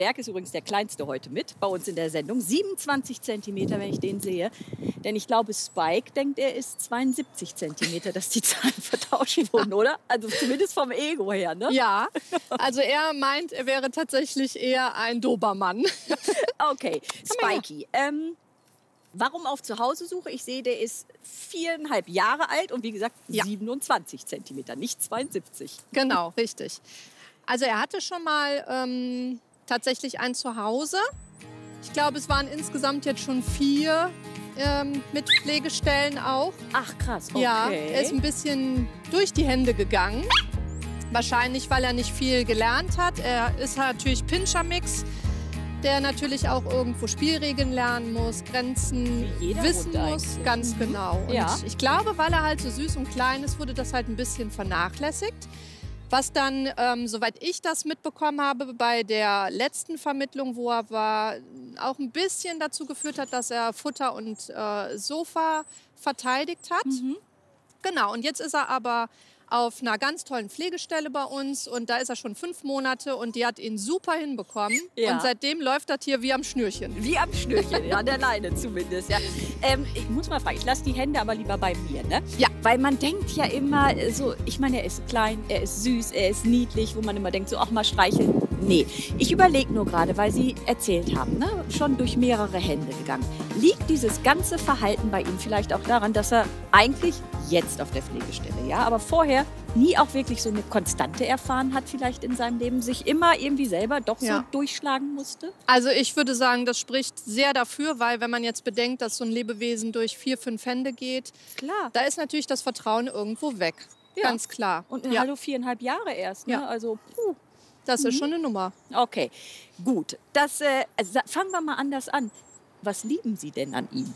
Berg ist übrigens der kleinste heute mit bei uns in der Sendung. 27 Zentimeter, wenn ich den sehe. Denn ich glaube, Spike denkt, er ist 72 Zentimeter, dass die Zahlen vertauscht wurden, oder? Also zumindest vom Ego her, ne? Ja, also er meint, er wäre tatsächlich eher ein Dobermann. Okay, Spikey. Warum auf Zuhause-Suche? Ich sehe, der ist 4,5 Jahre alt und wie gesagt 27 Zentimeter, nicht 72. Genau, richtig. Also er hatte schon mal tatsächlich ein Zuhause. Ich glaube, es waren insgesamt jetzt schon 4 mit Pflegestellen auch. Ach krass, okay. Ja, er ist ein bisschen durch die Hände gegangen. Wahrscheinlich, weil er nicht viel gelernt hat. Er ist natürlich Pinscher-Mix, der natürlich auch irgendwo Spielregeln lernen muss, Grenzen wissen muss. Ganz genau. Und Ja. ich glaube, weil er halt so süß und klein ist, wurde das halt ein bisschen vernachlässigt. Was dann, soweit ich das mitbekommen habe, bei der letzten Vermittlung, wo er war, auch ein bisschen dazu geführt hat, dass er Futter und Sofa verteidigt hat. Genau, und jetzt ist er aber auf einer ganz tollen Pflegestelle bei uns und da ist er schon 5 Monate und die hat ihn super hinbekommen. Ja. Und seitdem läuft das hier wie am Schnürchen. Wie am Schnürchen, ja, an der Leine zumindest. Ja. Ich muss mal fragen, ich lasse die Hände aber lieber bei mir, ne? Ja. Weil man denkt ja immer so, ich meine, er ist klein, er ist süß, er ist niedlich, wo man immer denkt, so, ach mal streicheln. Nee, ich überlege nur gerade, weil Sie erzählt haben, ne? Schon durch mehrere Hände gegangen. Liegt dieses ganze Verhalten bei ihm vielleicht auch daran, dass er eigentlich jetzt auf der Pflegestelle, ja, aber vorher nie auch wirklich so eine Konstante erfahren hat vielleicht in seinem Leben, sich immer irgendwie selber doch so durchschlagen musste? Also ich würde sagen, das spricht sehr dafür, weil wenn man jetzt bedenkt, dass so ein Lebewesen durch 4, 5 Hände geht, Klar. da ist natürlich das Vertrauen irgendwo weg. Ja. Ganz klar. Und ja. hallo, 4,5 Jahre erst, ne? Ja. Also, puh. Das ist schon eine Nummer. Okay, gut. Das, also fangen wir mal anders an. Was lieben Sie denn an ihm?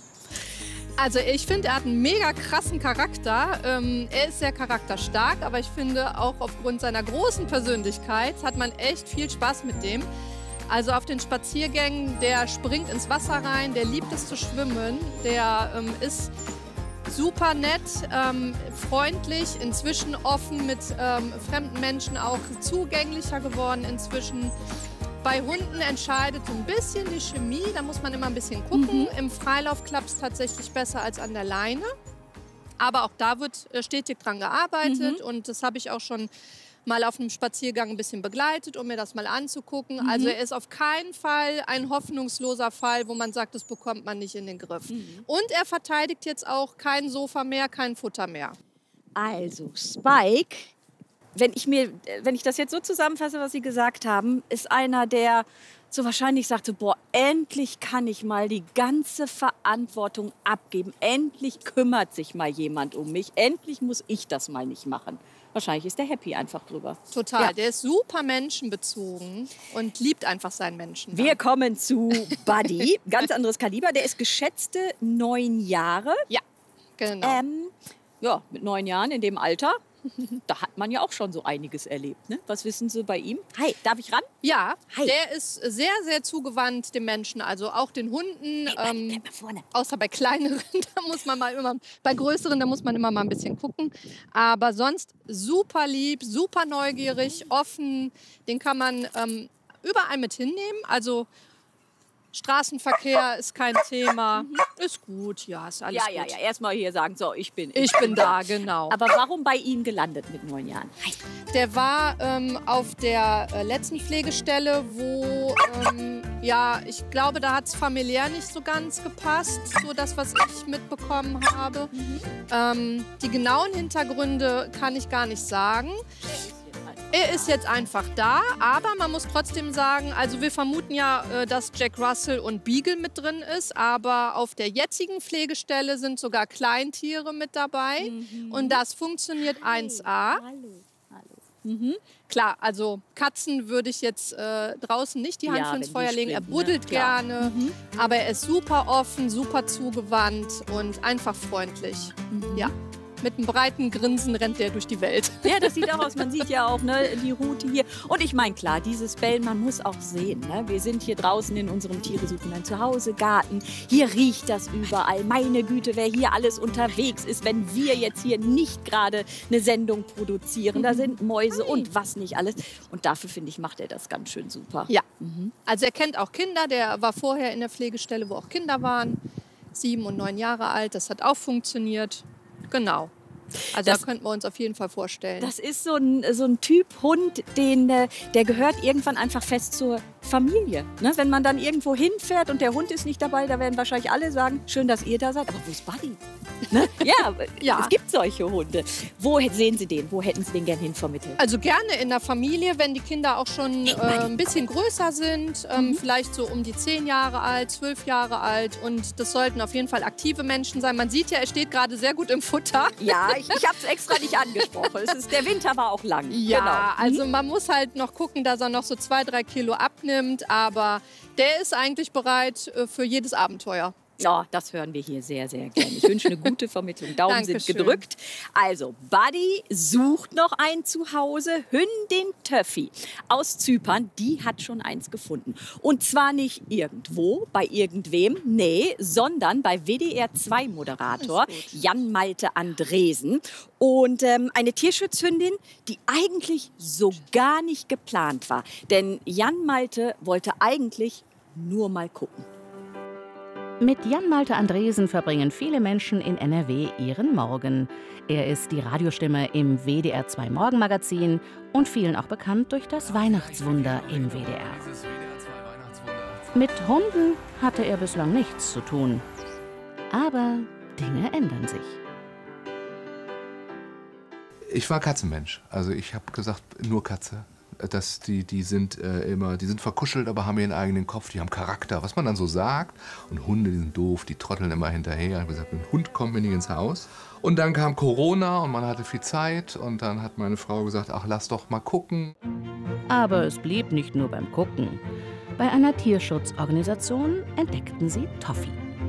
Also ich finde, er hat einen mega krassen Charakter. Er ist sehr charakterstark, aber ich finde auch aufgrund seiner großen Persönlichkeit hat man echt viel Spaß mit dem. Also auf den Spaziergängen, der springt ins Wasser rein, der liebt es zu schwimmen, der ist super nett, freundlich, inzwischen offen mit fremden Menschen, auch zugänglicher geworden inzwischen. Bei Hunden entscheidet ein bisschen die Chemie, da muss man immer ein bisschen gucken. Im Freilauf klappt es tatsächlich besser als an der Leine. Aber auch da wird stetig dran gearbeitet und das habe ich auch schon mal auf einem Spaziergang ein bisschen begleitet, um mir das mal anzugucken. Also er ist auf keinen Fall ein hoffnungsloser Fall, wo man sagt, das bekommt man nicht in den Griff. Und er verteidigt jetzt auch kein Sofa mehr, kein Futter mehr. Also, Spike, wenn ich das jetzt so zusammenfasse, was Sie gesagt haben, ist einer, der so wahrscheinlich sagt, so, boah, endlich kann ich mal die ganze Verantwortung abgeben. Endlich kümmert sich mal jemand um mich. Endlich muss ich das mal nicht machen. Wahrscheinlich ist der happy einfach drüber. Total. Ja. Der ist super menschenbezogen und liebt einfach seinen Menschen. Wir kommen zu Buddy, ganz anderes Kaliber. Der ist geschätzte 9 Jahre. Ja, genau. Ja, mit 9 Jahren in dem Alter, da hat man ja auch schon so einiges erlebt. Ne? Was wissen Sie bei ihm? Hi, darf ich ran? Ja, Hi. der ist sehr, sehr zugewandt dem Menschen, also auch den Hunden. Bleib mal vorne. Außer bei kleineren, da muss man mal immer, bei größeren, da muss man immer mal ein bisschen gucken. Aber sonst super lieb, super neugierig, offen. Den kann man überall mit hinnehmen. Also Straßenverkehr ist kein Thema. Ist gut, ja, ist alles gut. Ja. Erstmal hier sagen, so, ich bin Da, genau. Aber warum bei Ihnen gelandet mit 9 Jahren? Hi. Der war auf der letzten Pflegestelle, wo, ja, ich glaube, da hat es familiär nicht so ganz gepasst, so das, was ich mitbekommen habe. Die genauen Hintergründe kann ich gar nicht sagen. Er ist jetzt einfach da, aber man muss trotzdem sagen, also wir vermuten ja, dass Jack Russell und Beagle mit drin ist, aber auf der jetzigen Pflegestelle sind sogar Kleintiere mit dabei und das funktioniert 1A. Hallo. Klar, also Katzen würde ich jetzt draußen nicht die Hand für ins wenn Feuer die legen. Er springen, buddelt ne? Klar. gerne, aber er ist super offen, super zugewandt und einfach freundlich. Ja. mit einem breiten Grinsen rennt der durch die Welt. Ja, das sieht auch aus. Man sieht ja auch, ne, die Route hier. Und ich meine, klar, dieses Bellen, man muss auch sehen. Ne? Wir sind hier draußen in unserem Tiere suchen ein Zuhause, Garten. Hier riecht das überall. Meine Güte, wer hier alles unterwegs ist, wenn wir jetzt hier nicht gerade eine Sendung produzieren. Da sind Mäuse und was nicht alles. Und dafür, finde ich, macht er das ganz schön super. Ja, also er kennt auch Kinder. Der war vorher in der Pflegestelle, wo auch Kinder waren. 7 und 9 Jahre alt. Das hat auch funktioniert. Genau. Also da könnten wir uns auf jeden Fall vorstellen. Das ist so ein Typ Hund, der gehört irgendwann einfach fest zur Familie. Ne? Wenn man dann irgendwo hinfährt und der Hund ist nicht dabei, da werden wahrscheinlich alle sagen, schön, dass ihr da seid. Aber wo ist Buddy? Ne? Ja, es gibt solche Hunde. Wo sehen Sie den? Wo hätten Sie den gern hinvermittelt? Also gerne in der Familie, wenn die Kinder auch schon ein bisschen größer sind. Vielleicht so um die 10 Jahre alt, 12 Jahre alt. Und das sollten auf jeden Fall aktive Menschen sein. Man sieht ja, er steht gerade sehr gut im Futter. Ja, ich habe es extra nicht angesprochen. Der Winter war auch lang. Ja, genau. Also man muss halt noch gucken, dass er noch so 2-3 Kilo abnimmt. Aber der ist eigentlich bereit für jedes Abenteuer. Ja, das hören wir hier sehr, sehr gerne. Ich wünsche eine gute Vermittlung. Daumen sind gedrückt. Also, Buddy sucht noch ein Zuhause. Hündin Töffi aus Zypern, die hat schon eins gefunden. Und zwar nicht irgendwo, bei irgendwem, nee, sondern bei WDR 2 Moderator Jan Malte Andresen. Und eine Tierschutzhündin, die eigentlich so gar nicht geplant war. Denn Jan Malte wollte eigentlich nur mal gucken. Mit Jan Malte Andresen verbringen viele Menschen in NRW ihren Morgen. Er ist die Radiostimme im WDR 2 Morgenmagazin und vielen auch bekannt durch das Weihnachtswunder im WDR. Mit Hunden hatte er bislang nichts zu tun. Aber Dinge ändern sich. Ich war Katzenmensch. Also ich habe gesagt, nur Katze. Die sind verkuschelt, aber haben ihren eigenen Kopf, die haben Charakter, was man dann so sagt. Und Hunde, die sind doof, die trotteln immer hinterher. Ich habe gesagt, ein Hund kommt mir nicht ins Haus. Und dann kam Corona und man hatte viel Zeit. Und dann hat meine Frau gesagt, ach, lass doch mal gucken. Aber es blieb nicht nur beim Gucken. Bei einer Tierschutzorganisation entdeckten sie Toffi.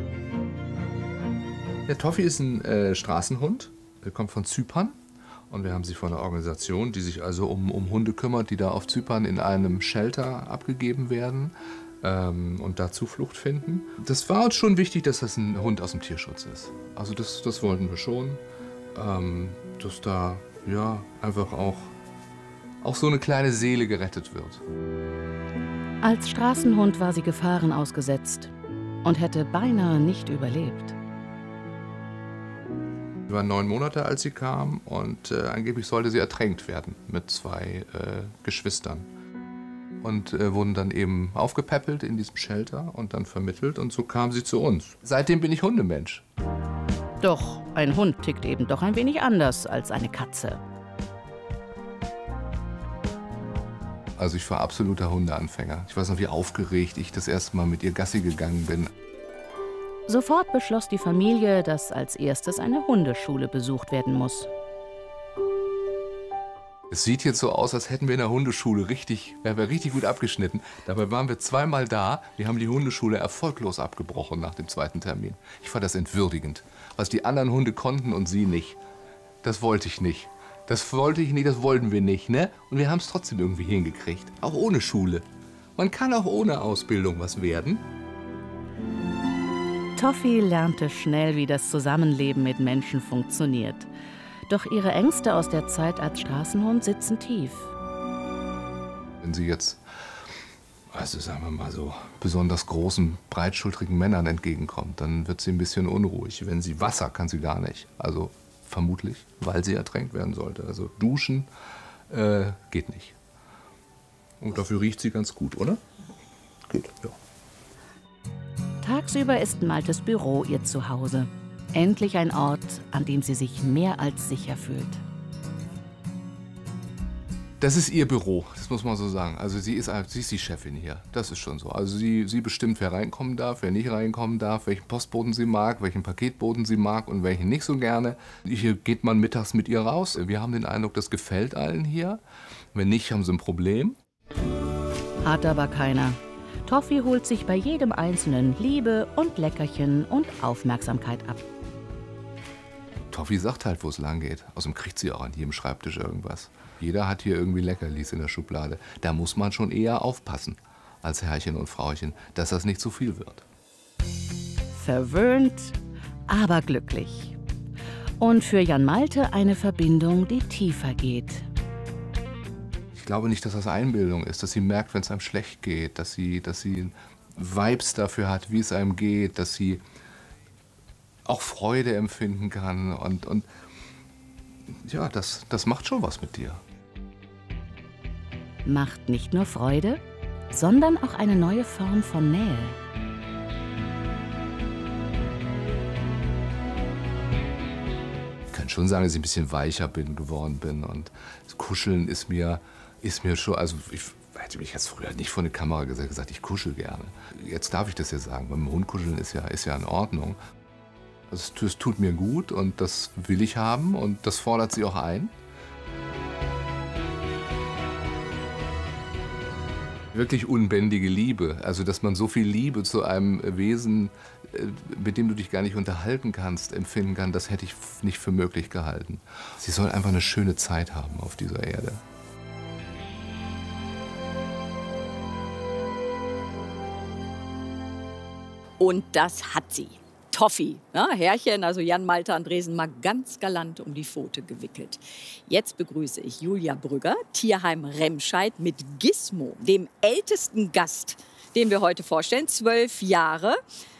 Der Toffi ist ein Straßenhund, der kommt von Zypern. Und wir haben sie von einer Organisation, die sich also um Hunde kümmert, die da auf Zypern in einem Shelter abgegeben werden und da Zuflucht finden. Das war uns schon wichtig, dass das ein Hund aus dem Tierschutz ist. Also das wollten wir schon, dass da ja einfach auch so eine kleine Seele gerettet wird. Als Straßenhund war sie Gefahren ausgesetzt und hätte beinahe nicht überlebt. Sie war 9 Monate, als sie kam, und angeblich sollte sie ertränkt werden mit 2 Geschwistern. Und wurden dann eben aufgepäppelt in diesem Shelter und dann vermittelt, und so kam sie zu uns. Seitdem bin ich Hundemensch. Doch ein Hund tickt eben doch ein wenig anders als eine Katze. Also ich war absoluter Hundeanfänger. Ich weiß noch, wie aufgeregt ich das erste Mal mit ihr Gassi gegangen bin. Sofort beschloss die Familie, dass als erstes eine Hundeschule besucht werden muss. Es sieht jetzt so aus, als hätten wir in der Hundeschule wären wir richtig gut abgeschnitten. Dabei waren wir 2-mal da. Wir haben die Hundeschule erfolglos abgebrochen nach dem 2. Termin. Ich fand das entwürdigend. Was die anderen Hunde konnten und sie nicht. Das wollte ich nicht. Das wollten wir nicht, ne? Und wir haben es trotzdem irgendwie hingekriegt. Auch ohne Schule. Man kann auch ohne Ausbildung was werden. Toffi lernte schnell, wie das Zusammenleben mit Menschen funktioniert. Doch ihre Ängste aus der Zeit als Straßenhund sitzen tief. Wenn sie jetzt, also sagen wir mal so, besonders großen, breitschultrigen Männern entgegenkommt, dann wird sie ein bisschen unruhig. Wenn sie Wasser kann sie gar nicht. Also vermutlich, weil sie ertränkt werden sollte. Also duschen geht nicht. Und dafür riecht sie ganz gut, oder? Geht, ja. Tagsüber ist Maltes Büro ihr Zuhause. Endlich ein Ort, an dem sie sich mehr als sicher fühlt. Das ist ihr Büro, das muss man so sagen. Also sie ist die Chefin hier, das ist schon so. Also sie bestimmt, wer reinkommen darf, wer nicht reinkommen darf, welchen Postboten sie mag, welchen Paketboten sie mag und welchen nicht so gerne. Hier geht man mittags mit ihr raus. Wir haben den Eindruck, das gefällt allen hier. Wenn nicht, haben sie ein Problem. Hat aber keiner. Toffi holt sich bei jedem Einzelnen Liebe und Leckerchen und Aufmerksamkeit ab. Toffi sagt halt, wo es lang geht. Außerdem kriegt sie auch an jedem Schreibtisch irgendwas. Jeder hat hier irgendwie Leckerlis in der Schublade. Da muss man schon eher aufpassen als Herrchen und Frauchen, dass das nicht zu viel wird. Verwöhnt, aber glücklich. Und für Jan Malte eine Verbindung, die tiefer geht. Ich glaube nicht, dass das Einbildung ist, dass sie merkt, wenn es einem schlecht geht, dass sie Vibes dafür hat, wie es einem geht, dass sie auch Freude empfinden kann. Und ja, das macht schon was mit dir. Macht nicht nur Freude, sondern auch eine neue Form von Nähe. Ich kann schon sagen, dass ich ein bisschen weicher geworden bin. Und das Kuscheln ist mir schon, also ich hätte mich jetzt früher nicht vor die Kamera gesagt, ich kuschel gerne. Jetzt darf ich das ja sagen, beim Hund kuscheln ist ja in Ordnung. Es tut mir gut und das will ich haben und das fordert sie auch ein. Wirklich unbändige Liebe, also dass man so viel Liebe zu einem Wesen, mit dem du dich gar nicht unterhalten kannst, empfinden kann, das hätte ich nicht für möglich gehalten. Sie soll einfach eine schöne Zeit haben auf dieser Erde. Und das hat sie. Toffi, ja, Herrchen, also Jan Malte Andresen, mal ganz galant um die Pfote gewickelt. Jetzt begrüße ich Julia Brügger, Tierheim Remscheid mit Gizmo, dem ältesten Gast, den wir heute vorstellen. 12 Jahre.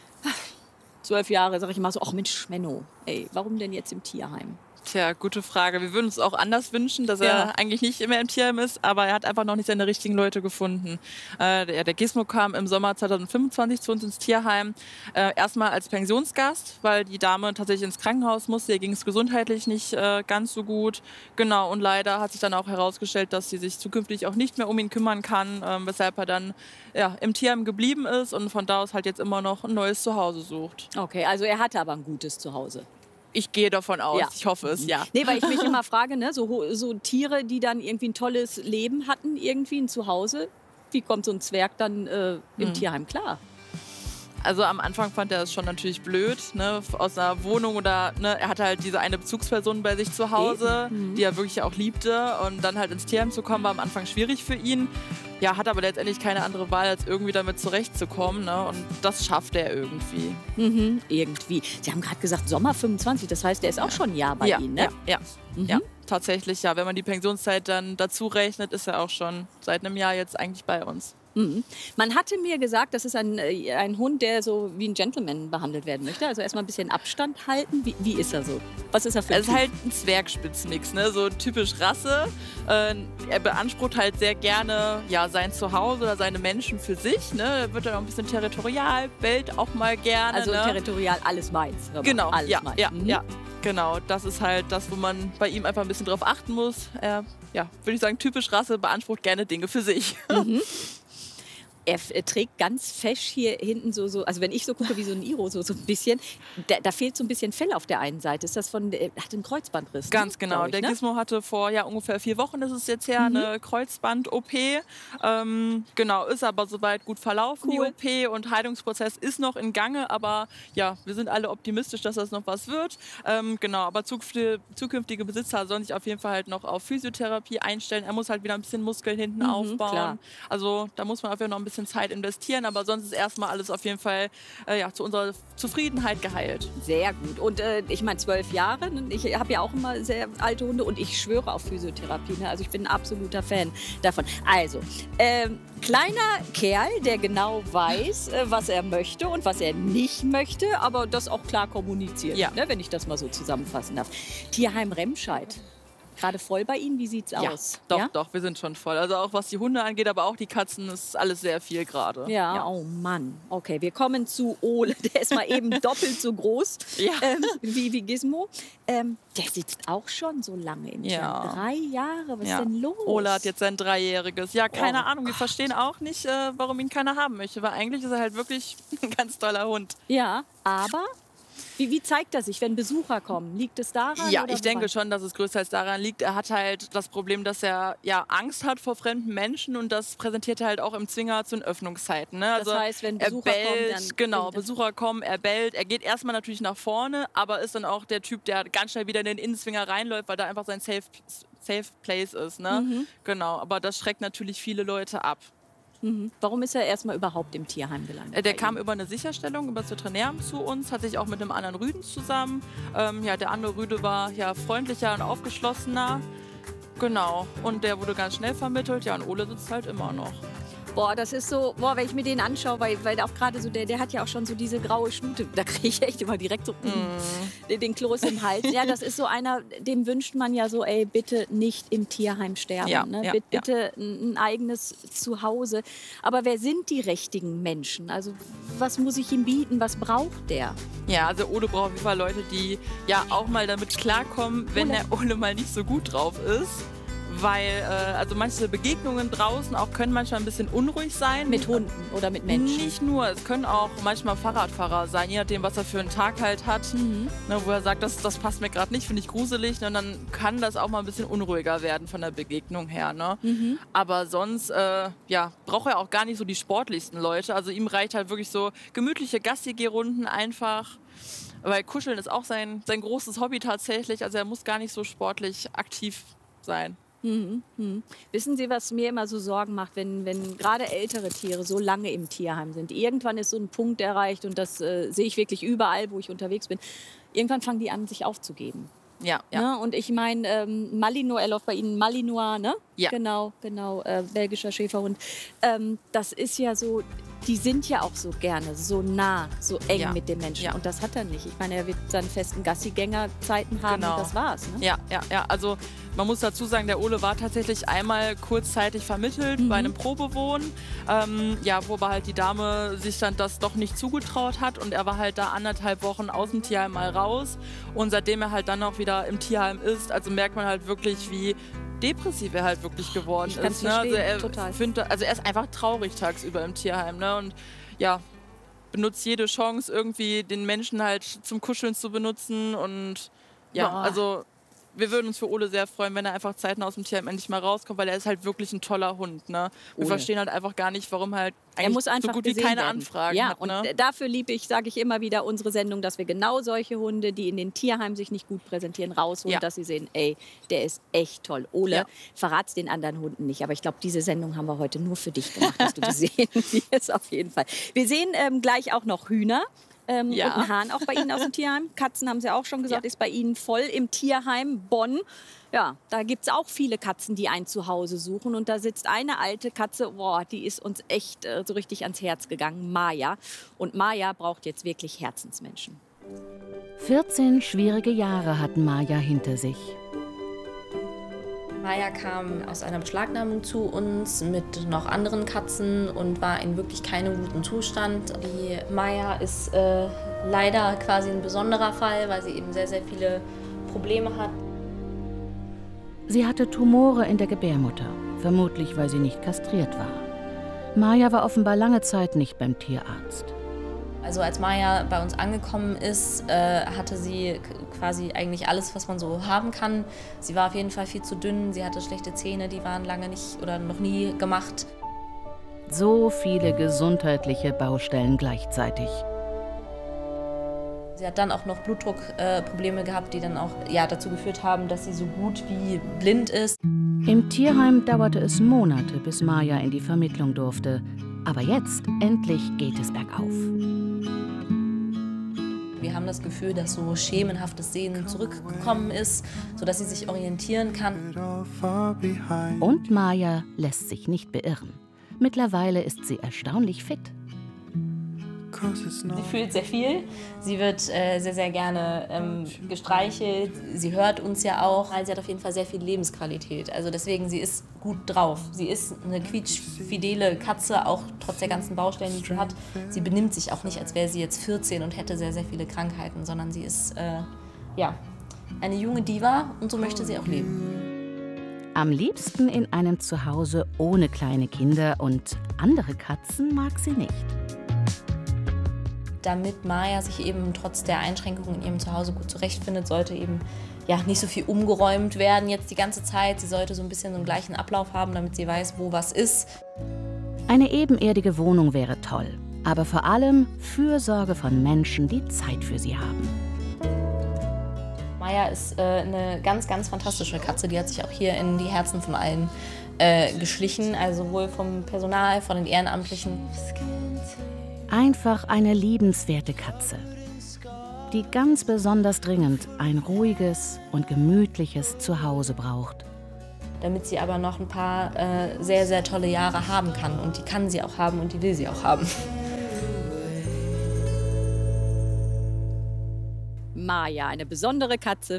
12 Jahre, sag ich mal so, ach Mensch, Menno, ey, warum denn jetzt im Tierheim? Tja, gute Frage. Wir würden uns auch anders wünschen, dass Ja. er eigentlich nicht immer im Tierheim ist, aber er hat einfach noch nicht seine richtigen Leute gefunden. Der Gizmo kam im Sommer 2025 zu uns ins Tierheim. Erstmal als Pensionsgast, weil die Dame tatsächlich ins Krankenhaus musste. Ihr ging es gesundheitlich nicht ganz so gut. Genau, und leider hat sich dann auch herausgestellt, dass sie sich zukünftig auch nicht mehr um ihn kümmern kann, weshalb er dann im Tierheim geblieben ist und von da aus halt jetzt immer noch ein neues Zuhause sucht. Okay, also er hatte aber ein gutes Zuhause. Ich gehe davon aus, Ja. ich hoffe es, ja. Nee, weil ich mich immer frage, ne, so Tiere, die dann irgendwie ein tolles Leben hatten, irgendwie ein Zuhause, wie kommt so ein Zwerg dann im Tierheim klar? Also am Anfang fand er es schon natürlich blöd, ne, aus einer Wohnung oder ne, er hatte halt diese eine Bezugsperson bei sich zu Hause, die er wirklich auch liebte und dann halt ins Tierheim zu kommen, war am Anfang schwierig für ihn. Ja, hat aber letztendlich keine andere Wahl, als irgendwie damit zurechtzukommen, ne, und das schafft er irgendwie. Mhm, irgendwie. Sie haben gerade gesagt, Sommer 25, das heißt, der ist auch schon ein Jahr bei ja, Ihnen, ne? ja, tatsächlich, ja. Wenn man die Pensionszeit dann dazu rechnet, ist er auch schon seit einem Jahr jetzt eigentlich bei uns. Mhm. Man hatte mir gesagt, das ist ein Hund, der so wie ein Gentleman behandelt werden möchte. Also erstmal ein bisschen Abstand halten. Wie ist er so? Was ist er für ein Er ist Typ? halt ein Zwergspitznix, ne? So typisch Rasse. Er beansprucht halt sehr gerne ja, sein Zuhause oder seine Menschen für sich. Ne? Er wird dann auch ein bisschen territorial, bellt auch mal gerne. Also ne? territorial, alles meins. hör mal, Genau, alles ja, meins. ja, Mhm. ja. Genau, das ist halt das, wo man bei ihm einfach ein bisschen drauf achten muss. Er, ja, würde ich sagen, typisch Rasse, beansprucht gerne Dinge für sich. Er trägt ganz fesch hier hinten so, also wenn ich so gucke wie so ein Iro, so ein bisschen, da fehlt so ein bisschen Fell auf der einen Seite. Ist das hat einen Kreuzbandriss? Ganz ne? genau. Glaub ich, Der ne? Gizmo hatte vor ungefähr 4 Wochen, das ist jetzt her, eine Kreuzband-OP. Genau, ist aber soweit gut verlaufen, Cool. die OP. Und Heilungsprozess ist noch in Gange. Aber ja, wir sind alle optimistisch, dass das noch was wird. Genau, aber zukünftige Besitzer sollen sich auf jeden Fall halt noch auf Physiotherapie einstellen. Er muss halt wieder ein bisschen Muskeln hinten aufbauen. klar. Also da muss man auf jeden Fall noch ein bisschen Zeit investieren. Aber sonst ist erstmal alles auf jeden Fall zu unserer Zufriedenheit geheilt. Sehr gut. Und ich meine, 12 Jahre. Ne? Ich habe ja auch immer sehr alte Hunde und ich schwöre auf Physiotherapie. Ne? Also ich bin ein absoluter Fan davon. Also, kleiner Kerl, der genau weiß, was er möchte und was er nicht möchte, aber das auch klar kommuniziert, Ja. ne? Wenn ich das mal so zusammenfassen darf. Tierheim Remscheid. Gerade voll bei Ihnen? Wie sieht's aus? Doch, wir sind schon voll. Also auch was die Hunde angeht, aber auch die Katzen, ist alles sehr viel gerade. Ja, oh Mann. Okay, wir kommen zu Ole. Der ist mal eben doppelt so groß Ja. wie Gizmo. Der sitzt auch schon so lange im Ja. Tierheim. 3 Jahre, was Ja. ist denn los? Ola hat jetzt sein 3-jähriges. Ja, keine Oh Ahnung, wir verstehen auch nicht, warum ihn keiner haben möchte. Weil eigentlich ist er halt wirklich ein ganz toller Hund. Ja, aber Wie zeigt er sich, wenn Besucher kommen? Liegt es daran? Ja, oder ich denke woran? schon, dass es größtenteils daran liegt. Er hat halt das Problem, dass er Angst hat vor fremden Menschen und das präsentiert er halt auch im Zwinger zu den Öffnungszeiten. Ne? Das heißt, wenn Besucher kommen, dann... Genau, Besucher kommen, er bellt. Er geht erstmal natürlich nach vorne, aber ist dann auch der Typ, der ganz schnell wieder in den Innenzwinger reinläuft, weil da einfach sein Safe Place ist. Ne? Genau, aber das schreckt natürlich viele Leute ab. Warum ist er erstmal überhaupt im Tierheim gelandet? Der kam über eine Sicherstellung, über das Veterinäramt zu uns, hat sich auch mit einem anderen Rüden zusammen. Der andere Rüde war freundlicher und aufgeschlossener. Genau, und der wurde ganz schnell vermittelt. Ja, und Ole sitzt halt immer noch. Boah, das ist so, wenn ich mir den anschaue, weil auch gerade so, der hat ja auch schon so diese graue Schnute, da kriege ich echt immer direkt so den Kloß im Hals. Ja, das ist so einer, dem wünscht man ja so, ey, bitte nicht im Tierheim sterben, bitte ein eigenes Zuhause. Aber wer sind die richtigen Menschen? Also was muss ich ihm bieten, was braucht der? Ja, also Ole braucht auf jeden Fall Leute, die auch mal damit klarkommen, wenn der Ole mal nicht so gut drauf ist. Weil also manche Begegnungen draußen auch können manchmal ein bisschen unruhig sein. Mit Hunden oder mit Menschen? Nicht nur, es können auch manchmal Fahrradfahrer sein, je nachdem, was er für einen Tag halt hat. Ne, wo er sagt, das passt mir gerade nicht, finde ich gruselig. Ne, und dann kann das auch mal ein bisschen unruhiger werden von der Begegnung her. Ne? Aber sonst braucht er auch gar nicht so die sportlichsten Leute. Also ihm reicht halt wirklich so gemütliche Gassi-Geh-Runden einfach. Weil Kuscheln ist auch sein großes Hobby tatsächlich. Also er muss gar nicht so sportlich aktiv sein. Wissen Sie, was mir immer so Sorgen macht, wenn gerade ältere Tiere so lange im Tierheim sind? Irgendwann ist so ein Punkt erreicht und das sehe ich wirklich überall, wo ich unterwegs bin. Irgendwann fangen die an, sich aufzugeben. Ja. Ne? Und ich meine, Malinois, er läuft bei Ihnen Malinois, ne? Ja. Genau, belgischer Schäferhund. Das ist ja so, die sind ja auch so gerne, so nah, so eng mit den Menschen. Ja. Und das hat er nicht. Ich meine, er wird seine festen Gassigängerzeiten haben und das war's. Ne? Ja. Also man muss dazu sagen, der Ole war tatsächlich einmal kurzzeitig vermittelt bei einem Probewohnen, wo aber halt die Dame sich dann das doch nicht zugetraut hat und er war halt da 1,5 Wochen aus dem Tierheim mal raus und seitdem er halt dann auch wieder im Tierheim ist, also merkt man halt wirklich, wie depressiv er halt wirklich geworden ist. Ne? Also er ist einfach traurig tagsüber im Tierheim, ne? Und benutzt jede Chance, irgendwie den Menschen halt zum Kuscheln zu benutzen und also wir würden uns für Ole sehr freuen, wenn er einfach zeitnah aus dem Tierheim endlich mal rauskommt, weil er ist halt wirklich ein toller Hund. Ne? Wir verstehen halt einfach gar nicht, warum halt er muss einfach so gut wie keine Anfragen hat. Und dafür liebe ich, sage ich immer wieder, unsere Sendung, dass wir genau solche Hunde, die in den Tierheimen sich nicht gut präsentieren, rausholen, dass sie sehen, ey, der ist echt toll. Ole, verrat's den anderen Hunden nicht. Aber ich glaube, diese Sendung haben wir heute nur für dich gemacht, dass du gesehen wirst, auf jeden Fall. Wir sehen gleich auch noch Hühner. Und ein Hahn auch bei Ihnen aus dem Tierheim. Katzen, haben Sie auch schon gesagt, ist bei Ihnen voll im Tierheim Bonn. Ja, da gibt es auch viele Katzen, die ein Zuhause suchen. Und da sitzt eine alte Katze, die ist uns echt so richtig ans Herz gegangen, Maya. Und Maya braucht jetzt wirklich Herzensmenschen. 14 schwierige Jahre hat Maya hinter sich. Maya kam aus einer Beschlagnahmung zu uns mit noch anderen Katzen und war in wirklich keinem guten Zustand. Die Maya ist leider quasi ein besonderer Fall, weil sie eben sehr, sehr viele Probleme hat. Sie hatte Tumore in der Gebärmutter, vermutlich weil sie nicht kastriert war. Maya war offenbar lange Zeit nicht beim Tierarzt. Also als Maya bei uns angekommen ist, hatte sie quasi eigentlich alles, was man so haben kann. Sie war auf jeden Fall viel zu dünn, sie hatte schlechte Zähne, die waren lange nicht oder noch nie gemacht. So viele gesundheitliche Baustellen gleichzeitig. Sie hat dann auch noch Blutdruckprobleme gehabt, die dann auch dazu geführt haben, dass sie so gut wie blind ist. Im Tierheim dauerte es Monate, bis Maya in die Vermittlung durfte. Aber jetzt, endlich geht es bergauf. Wir haben das Gefühl, dass so schemenhaftes Sehen zurückgekommen ist, sodass sie sich orientieren kann. Und Maya lässt sich nicht beirren. Mittlerweile ist sie erstaunlich fit. Sie fühlt sehr viel. Sie wird sehr, sehr gerne gestreichelt. Sie hört uns ja auch. Sie hat auf jeden Fall sehr viel Lebensqualität. Also deswegen, sie ist gut drauf. Sie ist eine quietschfidele Katze, auch trotz der ganzen Baustellen, die sie hat. Sie benimmt sich auch nicht, als wäre sie jetzt 14 und hätte sehr, sehr viele Krankheiten, sondern sie ist eine junge Diva und so möchte sie auch leben. Am liebsten in einem Zuhause ohne kleine Kinder und andere Katzen mag sie nicht. damit Maya sich eben trotz der Einschränkungen in ihrem Zuhause gut zurechtfindet, sollte eben ja nicht so viel umgeräumt werden jetzt die ganze Zeit. Sie sollte so ein bisschen so einen gleichen Ablauf haben, damit sie weiß, wo was ist. Eine ebenerdige Wohnung wäre toll, aber vor allem Fürsorge von Menschen, die Zeit für sie haben. Maya ist eine ganz, ganz fantastische Katze. Die hat sich auch hier in die Herzen von allen geschlichen, also sowohl vom Personal, von den Ehrenamtlichen. Einfach eine liebenswerte Katze, die ganz besonders dringend ein ruhiges und gemütliches Zuhause braucht. Damit sie aber noch ein paar sehr, sehr tolle Jahre haben kann. Und die kann sie auch haben und die will sie auch haben. Maya, eine besondere Katze